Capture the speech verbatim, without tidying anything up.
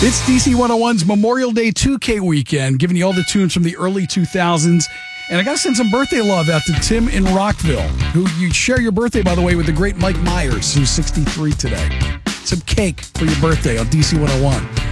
It's D C one oh one's Memorial Day two K weekend, giving you all the tunes from the early two thousands. And I got to send some birthday love out to Tim in Rockville, who you share your birthday, by the way, with the great Mike Myers, who's sixty-three today. Some cake for your birthday on D C one oh one.